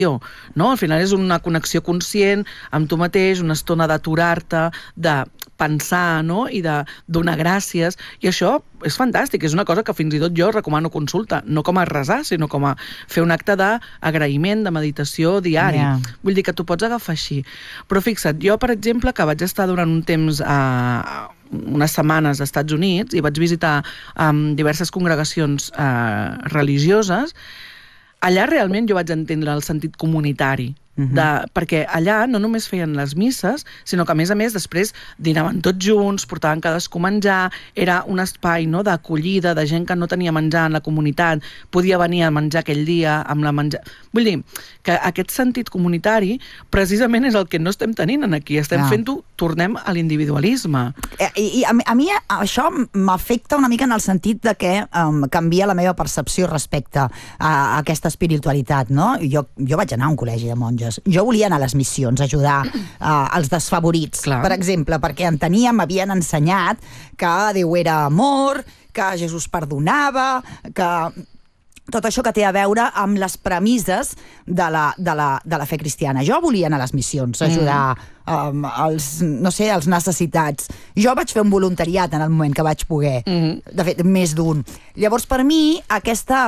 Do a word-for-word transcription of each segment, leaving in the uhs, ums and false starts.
no? Al final és una connexió conscient amb tu mateix, una estona d'aturar-te, de pensar, no? I de donar gràcies, i això és fantàstic, és una cosa que fins i tot jo recomano consulta, no com a resar, sinó com a fer un acte d'agraïment, de meditació diari. Yeah. Vull dir que t'ho pots agafar així. Però fixa't, jo, per exemple, que vaig estar durant un temps a unes setmanes als Estats Units i vaig visitar um, diverses congregacions uh, religioses, allà realment jo vaig entendre el sentit comunitari, de, perquè allà no només feien les misses, sinó que a més a més després dinaven tots junts, portaven cadascú menjar, era un espai, no, d'acollida, de gent que no tenia menjar en la comunitat, podia venir a menjar aquell dia amb la menjar... Vull dir, que aquest sentit comunitari precisament és el que no estem tenint aquí, estem yeah. fent-ho, tornem a l'individualisme. I, i a, a mi això m'afecta una mica en el sentit de que um, canvia la meva percepció respecte a, a aquesta espiritualitat, no? Jo, jo vaig anar a un col·legi de monges. Jo volia anar a les missions, ajudar uh, els desfavorits, Clar. per exemple, perquè enteníem, m'havien ensenyat que Déu era amor, que Jesús perdonava, que tot això que té a veure amb les premisses de la, de la, de la fe cristiana. Jo volia anar a les missions, ajudar um, els, no sé, els necessitats. Jo vaig fer un voluntariat en el moment que vaig poder, mm. de fet, més d'un. Llavors, per mi, aquesta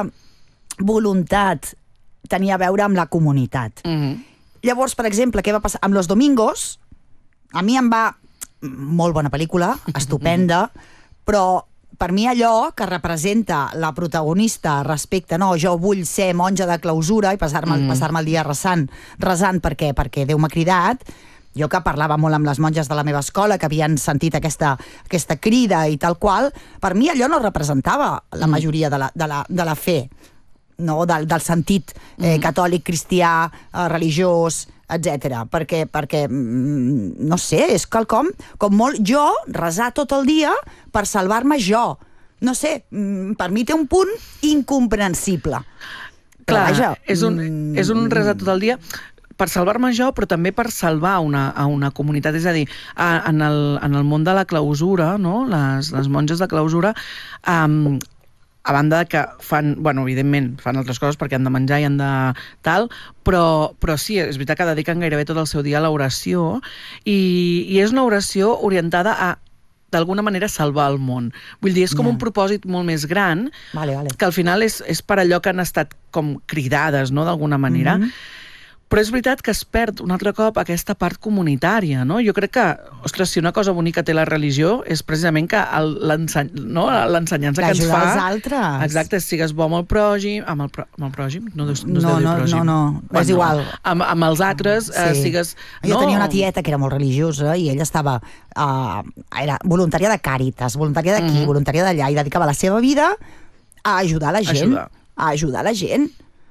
voluntat tenia a veure amb la comunitat. Mm-hmm. Llavors, per exemple, què va passar? Amb Los Domingos, a mi em va... Molt bona pel·lícula, estupenda, però per mi allò que representa la protagonista respecte, no, jo vull ser monja de clausura i passar-me mm. passar el dia resant, resant perquè, perquè Déu m'ha cridat, jo que parlava molt amb les monges de la meva escola, que havien sentit aquesta, aquesta crida i tal qual, per mi allò no representava la majoria de la, de la, de la fe, no? del, del sentit eh, catòlic, cristià, eh, religiós, etcètera. Perquè, perquè, no sé, és quelcom com molt jo resar tot el dia per salvar-me jo. No sé, per mi té un punt incomprensible. Clar, vaja, és un, és un resar tot el dia per salvar-me jo, però també per salvar una, a una comunitat. És a dir, a, en, el, en el món de la clausura, no? les, les monges de clausura, um, a banda que fan, bueno, evidentment, fan altres coses perquè han de menjar i han de tal, però, però sí, és veritat que dediquen gairebé tot el seu dia a l'oració i, i és una oració orientada a, d'alguna manera, salvar el món. Vull dir, és com yeah. un propòsit molt més gran, vale, vale. que al final és, és per allò que han estat com cridades, no?, d'alguna manera. Mm-hmm. Però és veritat que es perd un altre cop aquesta part comunitària, no? Jo crec que, ostres, si una cosa bonica té la religió és precisament que l'ensenyança no? que ens fa... als altres. Exacte, sigues bo amb el prògim, amb el, prò, amb el prògim, no, no, no, no, no, no, no, bueno, és igual. Amb, amb els altres sí. eh, sigues... Jo no? tenia una tieta que era molt religiosa i ella estava... Uh, era voluntària de Càritas, voluntària d'aquí, mm. voluntària d'allà, i dedicava la seva vida a ajudar la gent. Ajudar. A ajudar la gent.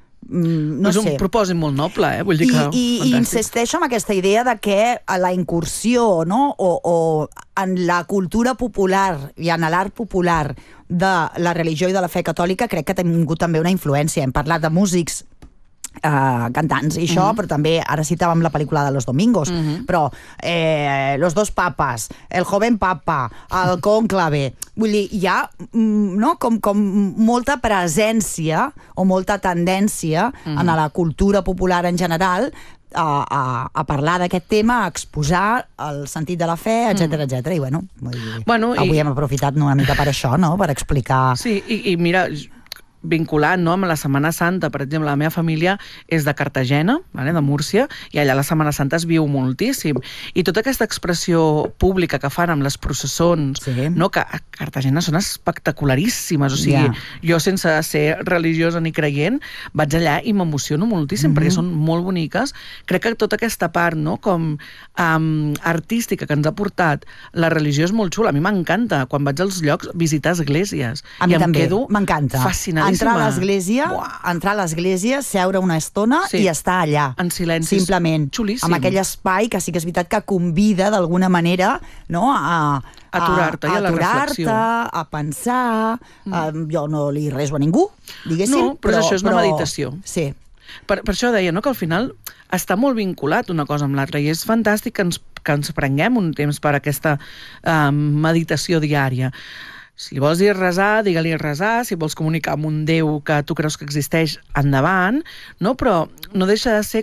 No és un sé. propòsit molt noble, eh? Vull dir que... I, i insisteixo en aquesta idea de que la incursió, no? o, o en la cultura popular i en l'art popular de la religió i de la fe catòlica crec que ha tingut també una influència. Hem parlat de músics, Uh, cantants i això, uh-huh. però també ara citàvem la pel·lícula de Los Domingos, uh-huh. però eh, Los dos papas, El joven papa, El cònclave, vull dir, hi ha no, com, com molta presència o molta tendència uh-huh. en la cultura popular en general a, a, a parlar d'aquest tema, a exposar el sentit de la fe, etcètera, uh-huh. etcètera, i bueno, vull dir, bueno avui i... hem aprofitat una mica per això, no?, per explicar... Sí, i, i mira... vinculant, no?, amb la Setmana Santa, per exemple, la meva família és de Cartagena, vale?, de Múrcia, i allà la Setmana Santa es viu moltíssim. I tota aquesta expressió pública que fan amb les processons, sí. no?, que a Cartagena són espectacularíssimes, o sigui, yeah. jo sense ser religiosa ni creient, vaig allà i m'emociono moltíssim, mm-hmm. perquè són molt boniques. Crec que tota aquesta part, no?, com um, artística que ens ha portat la religió és molt xula. A mi m'encanta, quan vaig als llocs, visitar esglésies. A mi i també, em quedo m'encanta. Fascinadíssima. Entrar a l'església, entrar a l'església, seure una estona sí. i estar allà. En silenci. Simplement. Xulíssim. Amb aquell espai que sí que és veritat que convida d'alguna manera, no?, a... aturar-te i a la reflexió. A pensar... Mm. A, jo no li reso a ningú, diguéssim. No, però, però això és una però, meditació. Sí. Per, per això deia, no?, que al final està molt vinculat una cosa amb l'altra i és fantàstic que ens, que ens prenguem un temps per aquesta uh, meditació diària. Si li vols dir resar, digue-li resar, si vols comunicar amb un Déu que tu creus que existeix, endavant, no? Però no deixa de ser